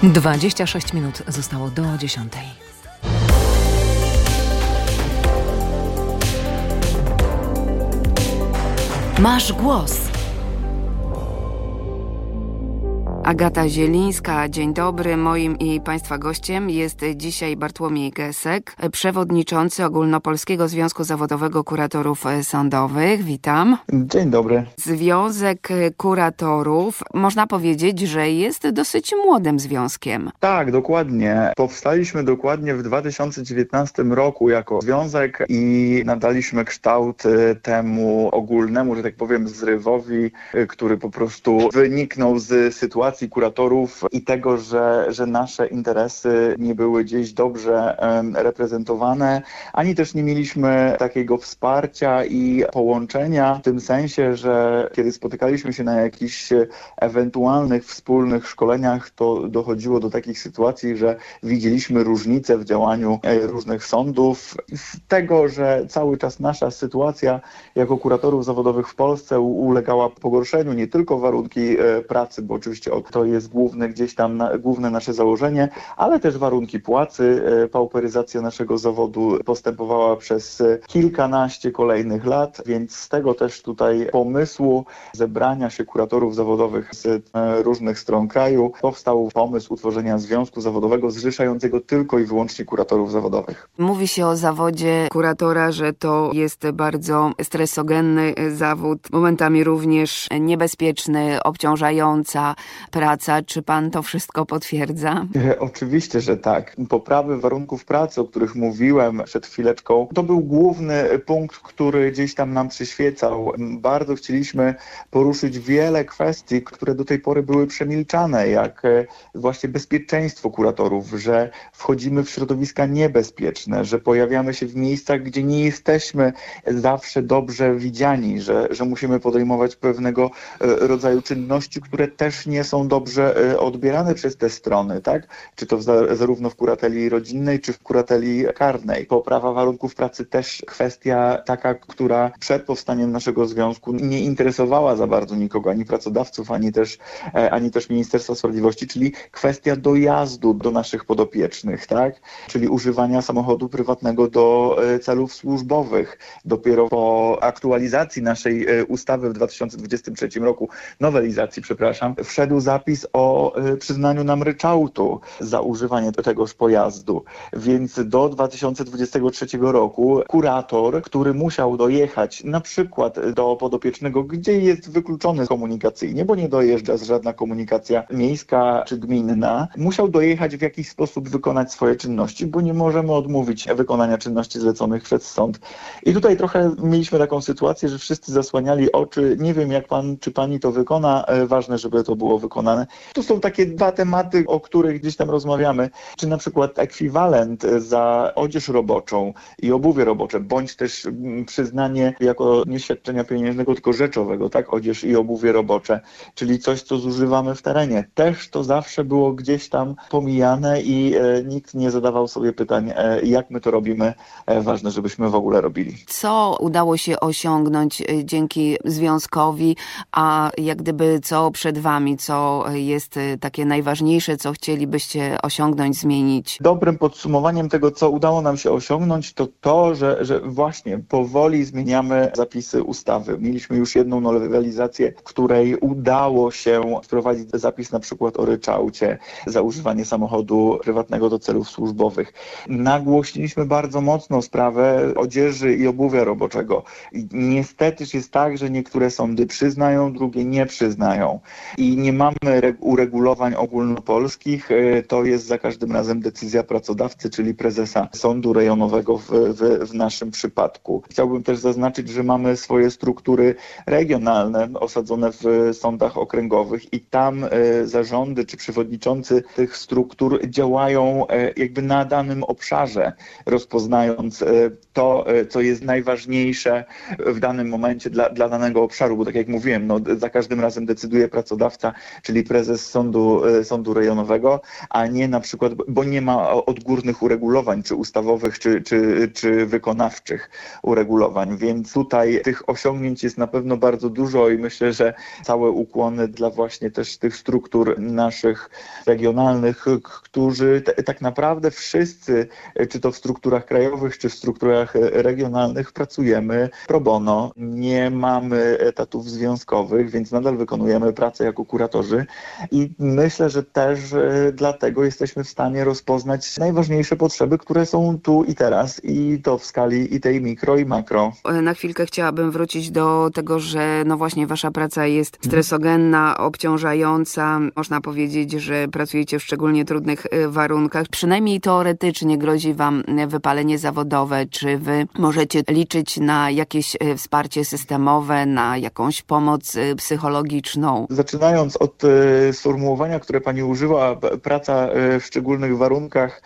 26 minut zostało do 10. Masz głos. Agata Zielińska, dzień dobry. Moim i Państwa gościem jest dzisiaj Bartłomiej Gesek, przewodniczący Ogólnopolskiego Związku Zawodowego Kuratorów Sądowych. Witam. Dzień dobry. Związek Kuratorów, można powiedzieć, że jest dosyć młodym związkiem. Tak, dokładnie. Powstaliśmy dokładnie w 2019 roku jako związek i nadaliśmy kształt temu ogólnemu, że tak powiem, zrywowi, który po prostu wyniknął z sytuacji kuratorów i tego, że nasze interesy nie były gdzieś dobrze reprezentowane, ani też nie mieliśmy takiego wsparcia i połączenia w tym sensie, że kiedy spotykaliśmy się na jakichś ewentualnych wspólnych szkoleniach, to dochodziło do takich sytuacji, że widzieliśmy różnice w działaniu różnych sądów. Z tego, że cały czas nasza sytuacja jako kuratorów zawodowych w Polsce ulegała pogorszeniu, nie tylko warunki pracy, bo oczywiście to jest główne nasze założenie, ale też warunki płacy. Pauperyzacja naszego zawodu postępowała przez kilkanaście kolejnych lat, więc z tego też tutaj pomysłu zebrania się kuratorów zawodowych z różnych stron kraju powstał pomysł utworzenia związku zawodowego zrzeszającego tylko i wyłącznie kuratorów zawodowych. Mówi się o zawodzie kuratora, że to jest bardzo stresogenny zawód, momentami również niebezpieczny, obciążająca praca. Czy pan to wszystko potwierdza? Oczywiście, że tak. Poprawy warunków pracy, o których mówiłem przed chwileczką, to był główny punkt, który gdzieś tam nam przyświecał. Bardzo chcieliśmy poruszyć wiele kwestii, które do tej pory były przemilczane, jak właśnie bezpieczeństwo kuratorów, że wchodzimy w środowiska niebezpieczne, że pojawiamy się w miejscach, gdzie nie jesteśmy zawsze dobrze widziani, że musimy podejmować pewnego rodzaju czynności, które też nie są dobrze odbierane przez te strony, tak? Czy to zarówno w kurateli rodzinnej, czy w kurateli karnej. Poprawa warunków pracy też kwestia taka, która przed powstaniem naszego związku nie interesowała za bardzo nikogo, ani pracodawców, ani też Ministerstwa Sprawiedliwości, czyli kwestia dojazdu do naszych podopiecznych, tak? Czyli używania samochodu prywatnego do celów służbowych. Dopiero po aktualizacji naszej ustawy w 2023 roku, nowelizacji, wszedł zapis o przyznaniu nam ryczałtu za używanie tegoż pojazdu. Więc do 2023 roku kurator, który musiał dojechać na przykład do podopiecznego, gdzie jest wykluczony komunikacyjnie, bo nie dojeżdża żadna komunikacja miejska czy gminna, musiał dojechać w jakiś sposób wykonać swoje czynności, bo nie możemy odmówić wykonania czynności zleconych przez sąd. I tutaj trochę mieliśmy taką sytuację, że wszyscy zasłaniali oczy, nie wiem jak pan czy pani to wykona, ważne, żeby to było wykonane. To są takie dwa tematy, o których gdzieś tam rozmawiamy, czy na przykład ekwiwalent za odzież roboczą i obuwie robocze, bądź też przyznanie jako nie świadczenia pieniężnego, tylko rzeczowego, tak, odzież i obuwie robocze, czyli coś, co zużywamy w terenie. Też to zawsze było gdzieś tam pomijane i nikt nie zadawał sobie pytań, jak my to robimy. Ważne, żebyśmy w ogóle robili. Co udało się osiągnąć dzięki związkowi, a jak gdyby co przed wami, co jest takie najważniejsze, co chcielibyście osiągnąć, zmienić? Dobrym podsumowaniem tego, co udało nam się osiągnąć, to, że właśnie powoli zmieniamy zapisy ustawy. Mieliśmy już jedną nowelizację, w której udało się wprowadzić zapis na przykład o ryczałcie za używanie samochodu prywatnego do celów służbowych. Nagłośniliśmy bardzo mocno sprawę odzieży i obuwia roboczego. Niestety jest tak, że niektóre sądy przyznają, drugie nie przyznają. I nie mamy uregulowań ogólnopolskich. To jest za każdym razem decyzja pracodawcy, czyli prezesa sądu rejonowego w naszym przypadku. Chciałbym też zaznaczyć, że mamy swoje struktury regionalne osadzone w sądach okręgowych i tam zarządy czy przewodniczący tych struktur działają jakby na danym obszarze, rozpoznając to, co jest najważniejsze w danym momencie dla danego obszaru, bo tak jak mówiłem, za każdym razem decyduje pracodawca, czyli prezes sądu rejonowego, a nie na przykład, bo nie ma odgórnych uregulowań, czy ustawowych, czy wykonawczych uregulowań, więc tutaj tych osiągnięć jest na pewno bardzo dużo i myślę, że całe ukłony dla właśnie też tych struktur naszych regionalnych, którzy tak naprawdę wszyscy, czy to w strukturach krajowych, czy w strukturach regionalnych pracujemy pro bono. Nie mamy etatów związkowych, więc nadal wykonujemy pracę jako kuratorzy i myślę, że też dlatego jesteśmy w stanie rozpoznać najważniejsze potrzeby, które są tu i teraz i to w skali i tej mikro i makro. Na chwilkę chciałabym wrócić do tego, że no właśnie wasza praca jest stresogenna, obciążająca. Można powiedzieć, że pracujecie w szczególnie trudnych warunkach. Przynajmniej teoretycznie grozi wam wypalenie zawodowe. Czy wy możecie liczyć na jakieś wsparcie systemowe, na jakąś pomoc psychologiczną? Zaczynając od sformułowania, które pani użyła, praca w szczególnych warunkach,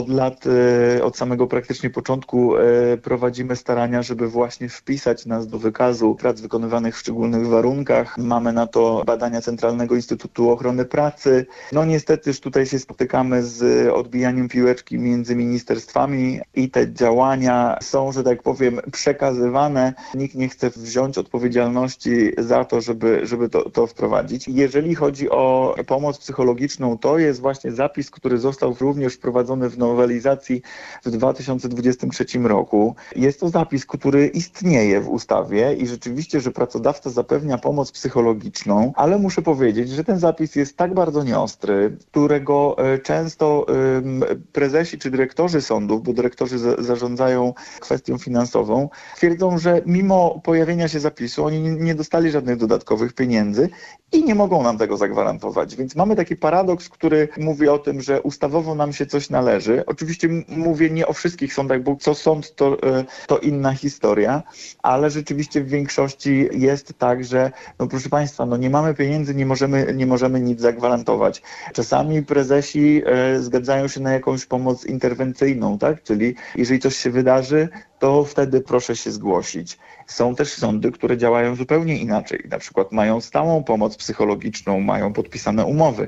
od samego praktycznie początku prowadzimy starania, żeby właśnie wpisać nas do wykazu prac wykonywanych w szczególnych warunkach. Mamy na to badania Centralnego Instytutu Ochrony Pracy. No niestety tutaj się spotykamy z odbijaniem piłeczki między ministerstwami i te działania są, że tak powiem, przekazywane. Nikt nie chce wziąć odpowiedzialności za to, żeby to wprowadzić. Jeżeli chodzi o pomoc psychologiczną, to jest właśnie zapis, który został również wprowadzony w nowelizacji w 2023 roku. Jest to zapis, który istnieje w ustawie i rzeczywiście, że pracodawca zapewnia pomoc psychologiczną, ale muszę powiedzieć, że ten zapis jest tak bardzo nieostry, którego często prezesi czy dyrektorzy sądów, bo dyrektorzy zarządzają kwestią finansową, twierdzą, że mimo pojawienia się zapisu oni nie dostali żadnych dodatkowych pieniędzy i nie mogą nam tego zagwarantować. Więc mamy taki paradoks, który mówi o tym, że ustawowo nam się coś należy. Oczywiście mówię nie o wszystkich sądach, bo co sąd to inna historia, ale rzeczywiście w większości jest tak, że no proszę Państwa, no nie mamy pieniędzy, nie możemy nic zagwarantować. Czasami prezesi zgadzają się na jakąś pomoc interwencyjną, tak? Czyli jeżeli coś się wydarzy, to wtedy proszę się zgłosić. Są też sądy, które działają zupełnie inaczej. Na przykład mają stałą pomoc psychologiczną, mają podpisane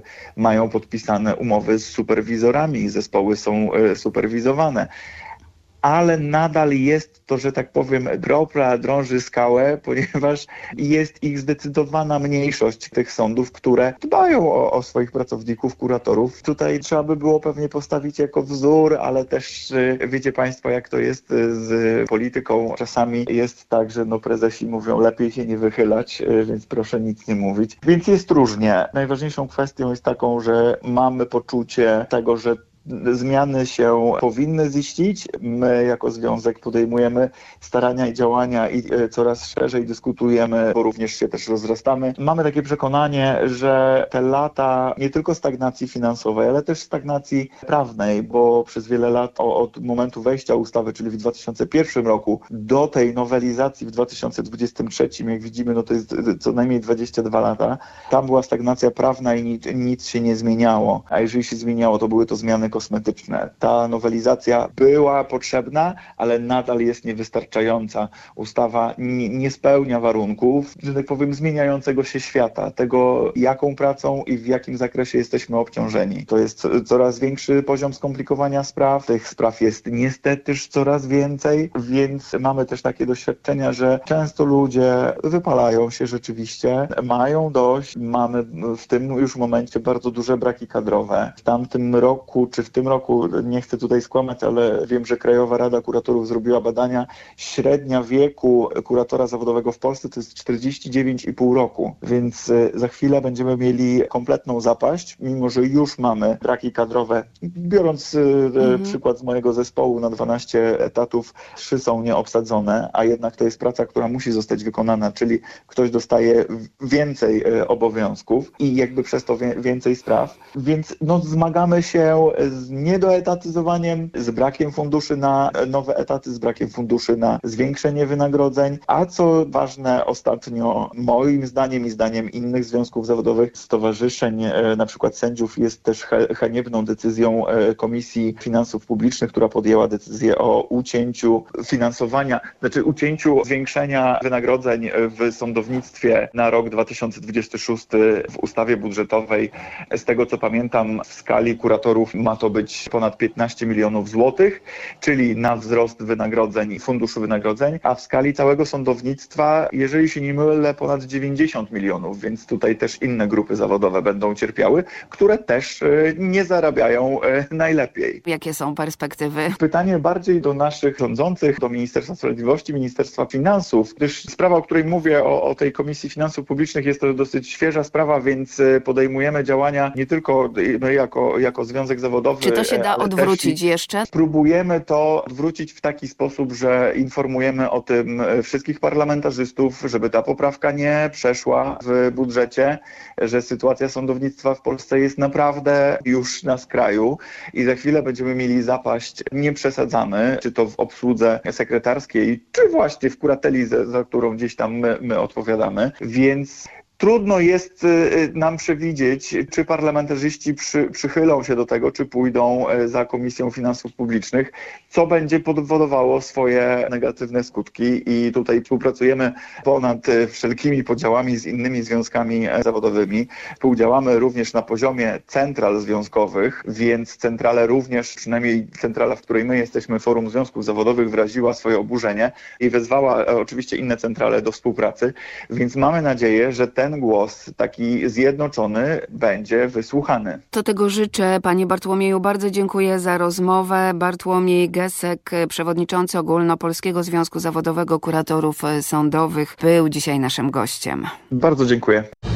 umowy z superwizorami i zespoły są superwizowane. Ale nadal jest to, że tak powiem, kropla drąży skałę, ponieważ jest ich zdecydowana mniejszość tych sądów, które dbają o swoich pracowników, kuratorów. Tutaj trzeba by było pewnie postawić jako wzór, ale też wiecie Państwo, jak to jest z polityką. Czasami jest tak, że prezesi mówią, lepiej się nie wychylać, więc proszę nic nie mówić. Więc jest różnie. Najważniejszą kwestią jest taką, że mamy poczucie tego, że zmiany się powinny ziścić. My jako związek podejmujemy starania i działania i coraz szerzej dyskutujemy, bo również się też rozrastamy. Mamy takie przekonanie, że te lata nie tylko stagnacji finansowej, ale też stagnacji prawnej, bo przez wiele lat od momentu wejścia ustawy, czyli w 2001 roku, do tej nowelizacji w 2023, jak widzimy, to jest co najmniej 22 lata, tam była stagnacja prawna i nic się nie zmieniało. A jeżeli się zmieniało, to były to zmiany kosmetyczne. Ta nowelizacja była potrzebna, ale nadal jest niewystarczająca. Ustawa nie spełnia warunków, że tak powiem, zmieniającego się świata, tego jaką pracą i w jakim zakresie jesteśmy obciążeni. To jest coraz większy poziom skomplikowania spraw. Tych spraw jest niestety coraz więcej, więc mamy też takie doświadczenia, że często ludzie wypalają się rzeczywiście, mają dość. Mamy w tym już momencie bardzo duże braki kadrowe. W tamtym roku, czy w tym roku, nie chcę tutaj skłamać, ale wiem, że Krajowa Rada Kuratorów zrobiła badania. Średnia wieku kuratora zawodowego w Polsce to jest 49,5 roku, więc za chwilę będziemy mieli kompletną zapaść, mimo że już mamy braki kadrowe. Biorąc przykład z mojego zespołu, na 12 etatów 3 są nieobsadzone, a jednak to jest praca, która musi zostać wykonana, czyli ktoś dostaje więcej obowiązków i jakby przez to więcej spraw, więc zmagamy się z niedoetatyzowaniem, z brakiem funduszy na nowe etaty, z brakiem funduszy na zwiększenie wynagrodzeń, a co ważne ostatnio moim zdaniem i zdaniem innych związków zawodowych, stowarzyszeń, na przykład sędziów, jest też haniebną decyzją Komisji Finansów Publicznych, która podjęła decyzję o ucięciu finansowania, ucięciu zwiększenia wynagrodzeń w sądownictwie na rok 2026 w ustawie budżetowej. Z tego co pamiętam, w skali kuratorów ma to być ponad 15 milionów złotych, czyli na wzrost wynagrodzeń, funduszu wynagrodzeń, a w skali całego sądownictwa, jeżeli się nie mylę, ponad 90 milionów, więc tutaj też inne grupy zawodowe będą cierpiały, które też nie zarabiają najlepiej. Jakie są perspektywy? Pytanie bardziej do naszych rządzących, do Ministerstwa Sprawiedliwości, Ministerstwa Finansów, gdyż sprawa, o której mówię, o tej Komisji Finansów Publicznych, jest to dosyć świeża sprawa, więc podejmujemy działania nie tylko my jako związek zawodowy. Czy to się da odwrócić jeszcze? Próbujemy to odwrócić w taki sposób, że informujemy o tym wszystkich parlamentarzystów, żeby ta poprawka nie przeszła w budżecie, że sytuacja sądownictwa w Polsce jest naprawdę już na skraju i za chwilę będziemy mieli zapaść. Nie przesadzamy, czy to w obsłudze sekretarskiej, czy właśnie w kurateli, za którą gdzieś tam my odpowiadamy, więc trudno jest nam przewidzieć, czy parlamentarzyści przychylą się do tego, czy pójdą za Komisją Finansów Publicznych, co będzie powodowało swoje negatywne skutki i tutaj współpracujemy ponad wszelkimi podziałami z innymi związkami zawodowymi. Współdziałamy również na poziomie central związkowych, więc centrale również, przynajmniej centrala, w której my jesteśmy, Forum Związków Zawodowych, wyraziła swoje oburzenie i wezwała oczywiście inne centrale do współpracy, więc mamy nadzieję, że ten głos taki zjednoczony będzie wysłuchany. To tego życzę. Panie Bartłomieju, bardzo dziękuję za rozmowę. Bartłomiej Gesek, przewodniczący Ogólnopolskiego Związku Zawodowego Kuratorów Sądowych, był dzisiaj naszym gościem. Bardzo dziękuję.